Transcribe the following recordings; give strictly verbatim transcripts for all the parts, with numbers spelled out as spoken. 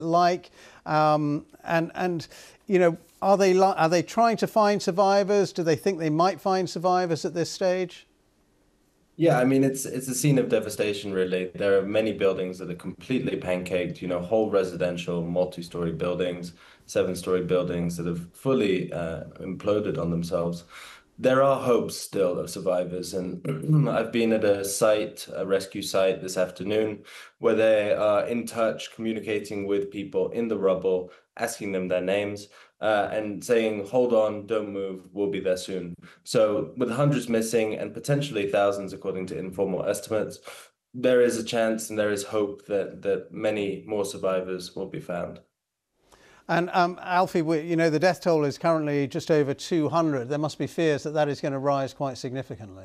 like? Um, and and you know, are they are they trying to find survivors? Do they think they might find survivors at this stage? Yeah, I mean it's it's a scene of devastation, really. There are many buildings that are completely pancaked, you know, whole residential, multi-story buildings, seven-story buildings that have fully uh, imploded on themselves. There are hopes still of survivors, and I've been at a site, a rescue site this afternoon, where they are in touch, communicating with people in the rubble, asking them their names, uh, and saying, "Hold on, don't move, we'll be there soon." So, with hundreds missing and potentially thousands, according to informal estimates, there is a chance and there is hope that that many more survivors will be found. And um, Alfie, we, you know, the death toll is currently just over two hundred. There must be fears that that is going to rise quite significantly.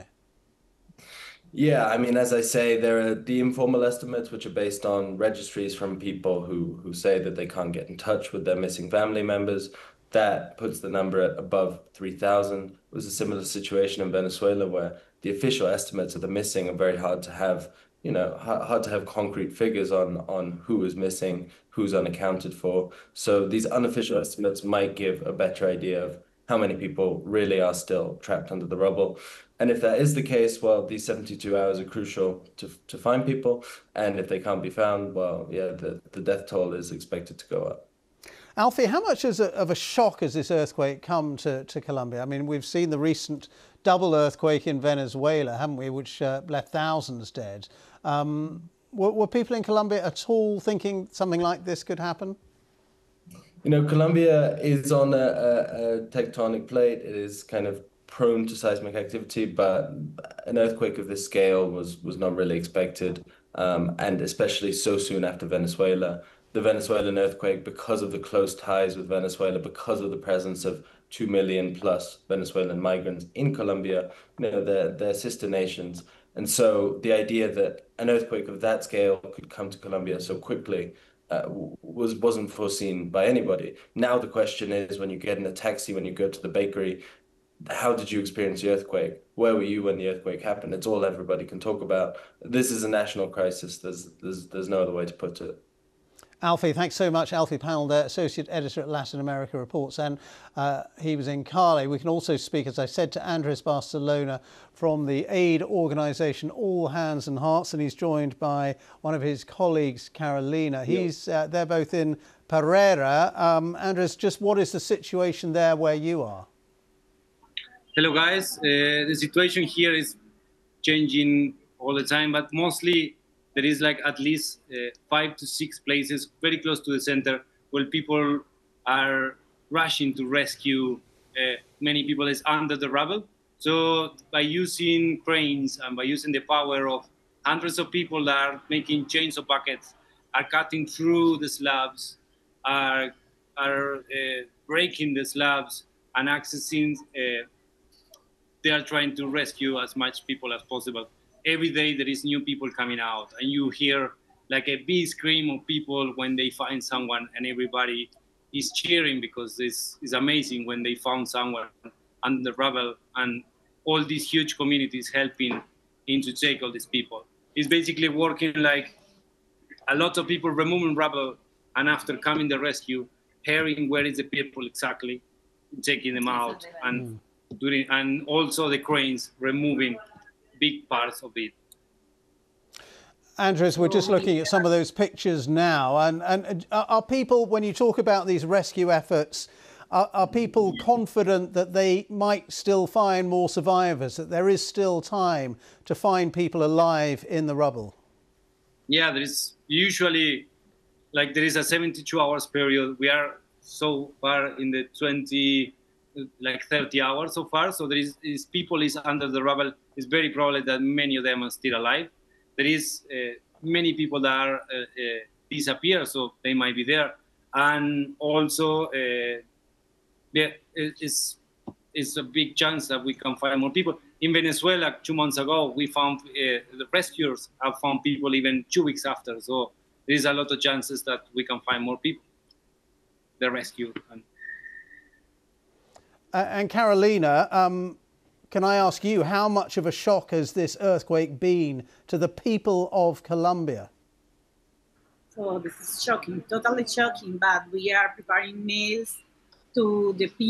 Yeah, I mean, as I say, there are the informal estimates, which are based on registries from people who who say that they can't get in touch with their missing family members. That puts the number at above three thousand. It was a similar situation in Venezuela where the official estimates of the missing are very hard to have, you know, hard, hard to have concrete figures on on who is missing, who's unaccounted for. So these unofficial estimates might give a better idea of how many people really are still trapped under the rubble. And if that is the case, well, these seventy-two hours are crucial to to find people. And if they can't be found, well, yeah, the, the death toll is expected to go up. Alfie, how much is a, of a shock has this earthquake come to, to Colombia? I mean, we've seen the recent double earthquake in Venezuela, haven't we, which uh, left thousands dead. Um, were, were people in Colombia at all thinking something like this could happen? You know, Colombia is on a, a, a tectonic plate. It is kind of prone to seismic activity, but an earthquake of this scale was was not really expected, um, and especially so soon after Venezuela. The Venezuelan earthquake, because of the close ties with Venezuela, because of the presence of two million plus Venezuelan migrants in Colombia, you know, they're, they're sister nations. And so the idea that an earthquake of that scale could come to Colombia so quickly uh, was wasn't foreseen by anybody. Now the question is, when you get in a taxi, when you go to the bakery, how did you experience the earthquake? Where were you when the earthquake happened? It's all everybody can talk about. This is a national crisis. There's there's there's no other way to put it. Alfie, thanks so much. Alfie Pannell there, Associate Editor at Latin America Reports, and uh, he was in Cali. We can also speak, as I said, to Andres Barcelona from the aid organisation All Hands and Hearts, and he's joined by one of his colleagues, Carolina. He's uh, they're both in Pereira. Um, Andres, just what is the situation there where you are? Hello, guys. Uh, the situation here is changing all the time, but mostly there is like at least uh, five to six places very close to the center where people are rushing to rescue uh, many people is under the rubble. So by using cranes and by using the power of hundreds of people that are making chains of buckets, are cutting through the slabs, are, are uh, breaking the slabs and accessing, uh, they are trying to rescue as much people as possible. Every day there is new people coming out, and you hear like a big scream of people when they find someone, and everybody is cheering because this is amazing when they found someone under the rubble, and all these huge communities helping in to take all these people. It's basically working like a lot of people removing rubble, and after coming the rescue, hearing where is the people exactly, taking them out, and doing, and also the cranes removing big parts of it. Andres, we're just looking at some of those pictures now, and, and are people, when you talk about these rescue efforts, are, are people confident that they might still find more survivors, that there is still time to find people alive in the rubble? Yeah, there is usually, like there is a seventy-two hours period. We are so far in the twenty, like thirty hours so far. So there is, is people is under the rubble. It's very probably that many of them are still alive. There is uh, many people that are uh, uh, disappear, so they might be there. And also, uh, there is is a big chance that we can find more people. In Venezuela, two months ago, we found uh, the rescuers have found people even two weeks after. So there is a lot of chances that we can find more people. The rescue. And, uh, and Carolina, um, can I ask you, how much of a shock has this earthquake been to the people of Colombia? So this is shocking, totally shocking, but we are preparing meals to the people.